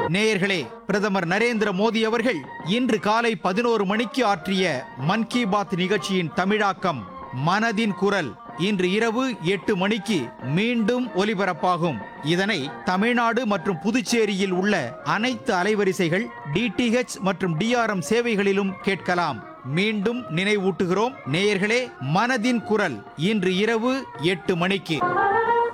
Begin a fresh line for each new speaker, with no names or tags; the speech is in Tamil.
நேயர்களே, பிரதமர் நரேந்திர மோடி அவர்கள் இன்று காலை 11 மணிக்கு ஆற்றிய மன் கி பாத் நிகழ்ச்சியின் தமிழாக்கம் மனதின் குரல் இன்று இரவு 8 மணிக்கு மீண்டும் ஒலிபரப்பாகும். இதனை தமிழ்நாடு மற்றும் புதுச்சேரியில் உள்ள அனைத்து அலைவரிசைகள் DTH மற்றும் DRM சேவைகளிலும் கேட்கலாம். மீண்டும் நினைவூட்டுகிறோம் நேயர்களே, மனதின் குரல் இன்று இரவு 8 மணிக்கு.